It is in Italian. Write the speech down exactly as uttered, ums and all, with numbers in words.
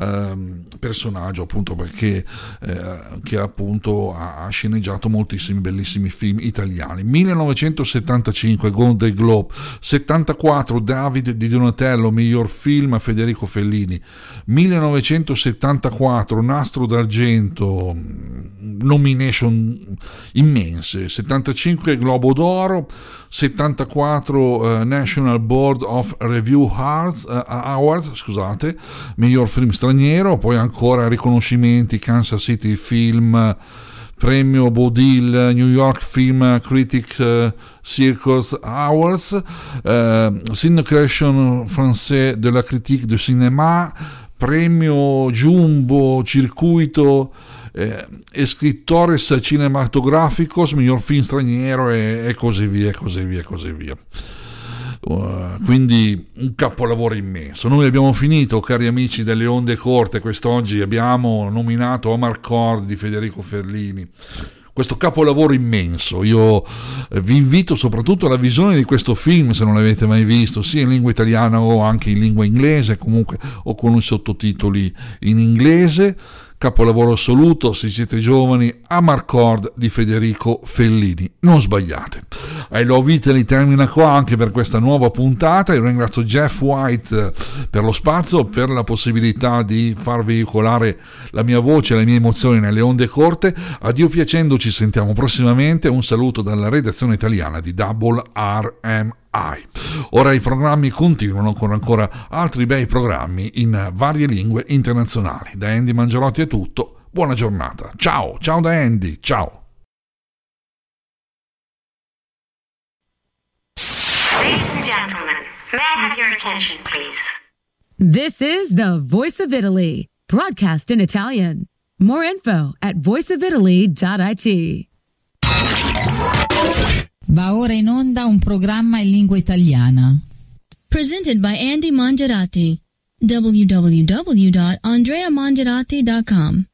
ehm, personaggio, appunto perché eh, che appunto ha, ha sceneggiato moltissimi bellissimi film italiani. millenovecentosettantacinque Golden Globe, settantaquattro David di Donatello, miglior film, Federico Fellini. millenovecentosettantaquattro Nastro d'Argento, nomination immense. settantacinque Globo d'Oro, settantaquattro uh, National Board of Review Awards, uh, Awards scusate, miglior film straniero. Poi ancora riconoscimenti: Kansas City Film, premio Bodil, New York Film Critic uh, Circus Awards, uh, Syndication Français de la Critique du Cinéma, premio Jumbo Circuito eh, Escritores Cinematográficos, miglior film straniero, e, e così via, e così via, e così via. Uh, quindi un capolavoro immenso. Noi abbiamo finito, cari amici delle onde corte, quest'oggi abbiamo nominato Amarcord di Federico Fellini, questo capolavoro immenso. Io vi invito soprattutto alla visione di questo film, se non l'avete mai visto, sia in lingua italiana o anche in lingua inglese, comunque o con i sottotitoli in inglese. Capolavoro assoluto, se siete giovani, Amarcord di Federico Fellini, non sbagliate. I Love Italy termina qua anche per questa nuova puntata. Io ringrazio Jeff White per lo spazio, per la possibilità di far veicolare la mia voce, le mie emozioni nelle onde corte. Addio piacendo, ci sentiamo prossimamente. Un saluto dalla redazione italiana di Double R M I. Ora i programmi continuano con ancora altri bei programmi in varie lingue internazionali. Da Andy Mangiarotti è tutto, buona giornata, ciao, ciao da Andy, ciao. Ladies and gentlemen, may I have your attention, please? This is the Voice of Italy, broadcast in Italian. More info at voice of italy dot it. Va ora in onda un programma in lingua italiana. Presented by Andy Mangiarotti. w w w dot andrea mangiarotti dot com